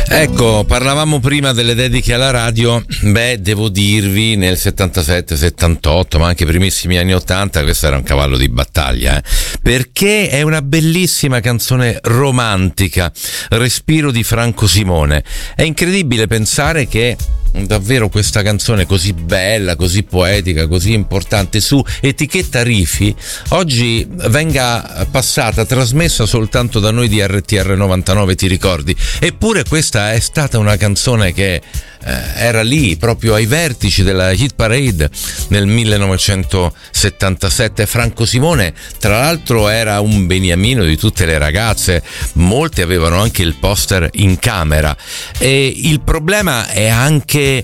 Ecco, parlavamo prima delle dediche alla radio. Beh, devo dirvi, nel 77, 78, ma anche i primissimi anni 80, questo era un cavallo di battaglia, perché è una bellissima canzone romantica, Respiro di Franco Simone. È incredibile pensare che davvero questa canzone così bella, così poetica, così importante su etichetta Rifi oggi venga passata, trasmessa soltanto da noi di RTR 99, ti ricordi? Eppure questa è stata una canzone che era lì proprio ai vertici della hit parade nel 1977. Franco Simone tra l'altro era un beniamino di tutte le ragazze, molte avevano anche il poster in camera, e il problema è anche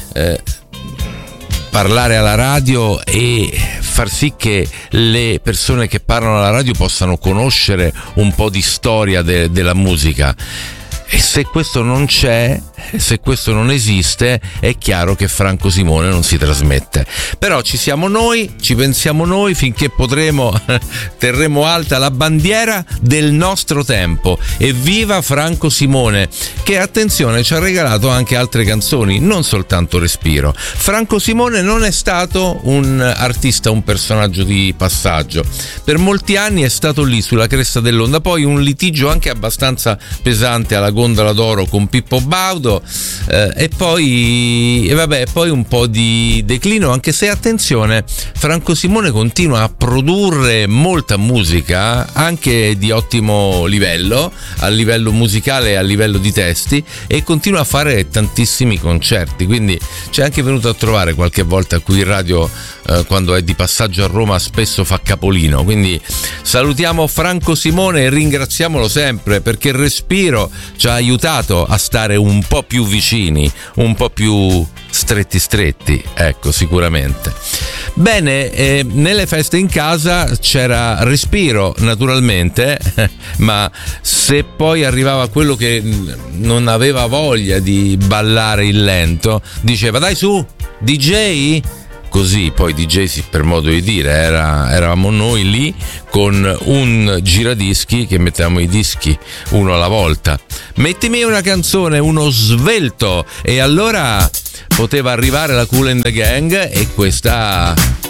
parlare alla radio e far sì che le persone che parlano alla radio possano conoscere un po' di storia della musica. E se questo non c'è, se questo non esiste, è chiaro che Franco Simone non si trasmette. Però ci siamo noi, ci pensiamo noi, finché potremo terremo alta la bandiera del nostro tempo. E viva Franco Simone, che attenzione ci ha regalato anche altre canzoni, non soltanto Respiro. Franco Simone non è stato un artista, un personaggio di passaggio. Per molti anni è stato lì sulla cresta dell'onda, poi un litigio anche abbastanza pesante alla Gondola d'Oro con Pippo Baudo, e poi un po' di declino, anche se attenzione, Franco Simone continua a produrre molta musica anche di ottimo livello, a livello musicale e a livello di testi, e continua a fare tantissimi concerti, quindi c'è anche venuto a trovare qualche volta qui in radio, quando è di passaggio a Roma spesso fa capolino. Quindi salutiamo Franco Simone e ringraziamolo sempre, perché il Respiro ci ha aiutato a stare un po' più vicini, un po' più stretti, ecco, sicuramente. Bene, nelle feste in casa c'era Respiro naturalmente, ma se poi arrivava quello che non aveva voglia di ballare il lento, diceva dai su DJ. Così poi DJ, per modo di dire, eravamo noi lì con un giradischi che mettevamo i dischi uno alla volta. Mettimi una canzone, uno svelto, e allora poteva arrivare la Kool and the Gang, e questa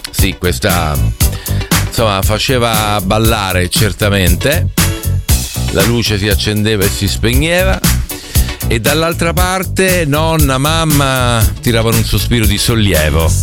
insomma faceva ballare certamente. La luce si accendeva e si spegneva, e dall'altra parte nonna, mamma tiravano un sospiro di sollievo.